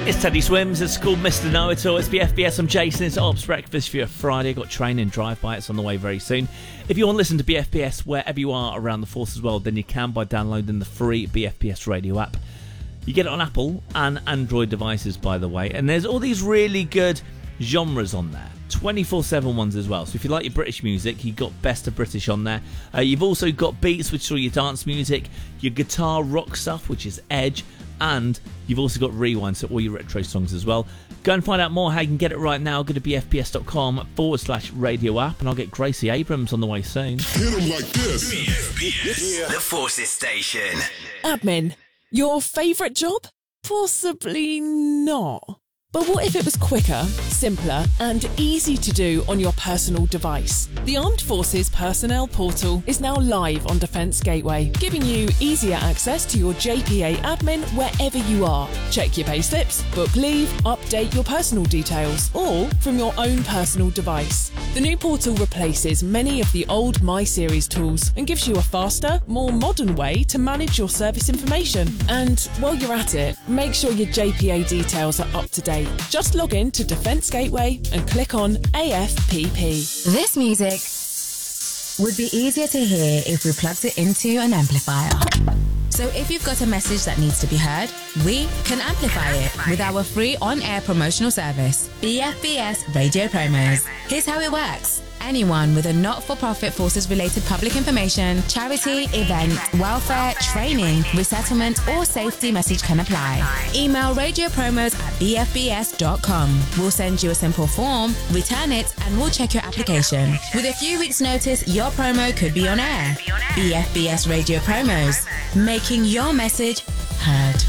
It's Teddy Swims. It's called Mr. Know-It-All. It's BFBS. I'm Jason. It's Ops Breakfast for your Friday. Got Train and Drive By. It's on the way very soon. If you want to listen to BFBS wherever you are around the Force as well, then you can by downloading the free BFBS radio app. You get it on Apple and Android devices, by the way. And there's all these really good genres on there. 24/7 ones as well. So if you like your British music, you've got Best of British on there. You've also got Beats, which is all your dance music, your guitar rock stuff, which is Edge, and you've also got Rewind, so all your retro songs as well. Go and find out more how you can get it right now. Go to bfbs.com/radio app, and I'll get Gracie Abrams on the way soon. Hit 'em like this. BFBS, the Forces Station. Admin, your favourite job? Possibly not. But what if it was quicker, simpler, and easy to do on your personal device? The Armed Forces Personnel Portal is now live on Defence Gateway, giving you easier access to your JPA admin wherever you are. Check your payslips, book leave, update your personal details, all from your own personal device. The new portal replaces many of the old My Series tools and gives you a faster, more modern way to manage your service information. And while you're at it, make sure your JPA details are up to date. Just log in to Defence Gateway and click on AFPP. This music would be easier to hear if we plugged it into an amplifier. So if you've got a message that needs to be heard, we can amplify it with our free on-air promotional service, BFBS Radio Promos. Here's how it works. Anyone with a not-for-profit forces-related public information, charity, event, welfare, training, resettlement, or safety message can apply. Email radiopromos@bfbs.com. We'll send you a simple form, return it, and we'll check your application. With a few weeks' notice, your promo could be on air. BFBS Radio Promos, making your message heard.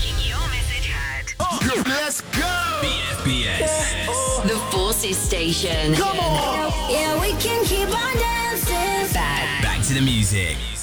Let's go! BFBS, The Forces Station. Come on! Yeah, we can keep on dancing. back to the music.